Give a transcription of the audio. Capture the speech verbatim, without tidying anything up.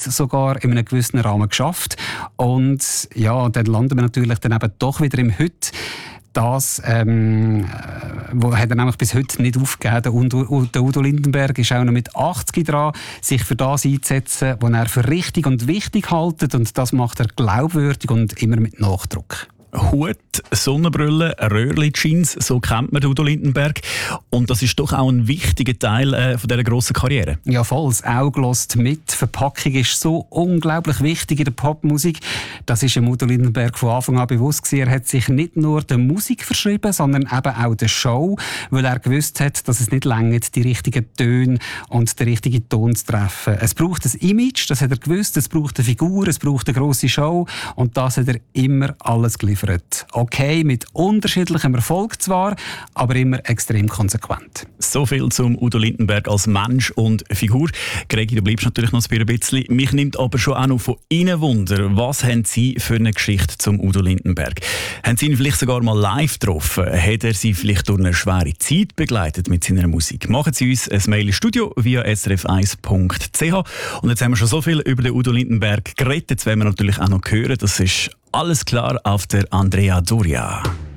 sogar in einem gewissen Rahmen geschafft. Und ja, dann landen wir natürlich dann eben doch wieder im Heute. Das ähm, wo hat er nämlich bis heute nicht aufgegeben. Der Udo, der Udo Lindenberg ist auch noch mit achtzig dran, sich für das einzusetzen, was er für richtig und wichtig hält. Und das macht er glaubwürdig und immer mit Nachdruck. Hut, Sonnenbrille, Röhrli-Jeans, so kennt man Udo Lindenberg. Und das ist doch auch ein wichtiger Teil äh, von dieser grossen Karriere. Ja, voll. Das Auge hört mit. Die Verpackung ist so unglaublich wichtig in der Popmusik. Das ist Udo Lindenberg von Anfang an bewusst gewesen. Er hat sich nicht nur der Musik verschrieben, sondern eben auch der Show, weil er gewusst hat, dass es nicht reicht, die richtigen Töne und den richtigen Ton zu treffen. Es braucht ein Image, das hat er gewusst. Es braucht eine Figur, es braucht eine grosse Show. Und das hat er immer alles geliefert. Okay, mit unterschiedlichem Erfolg zwar, aber immer extrem konsequent. So viel zum Udo Lindenberg als Mensch und Figur. Gregi, du bleibst natürlich noch ein bisschen. Mich nimmt aber schon auch noch von Ihnen Wunder, was haben Sie für eine Geschichte zum Udo Lindenberg? Haben Sie ihn vielleicht sogar mal live getroffen? Hat er Sie vielleicht durch eine schwere Zeit begleitet mit seiner Musik? Machen Sie uns ein Mail ins Studio via s r f eins punkt c h. Und jetzt haben wir schon so viel über den Udo Lindenberg geredet. Jetzt wollen wir natürlich auch noch hören, das ist alles klar auf der Andrea Doria.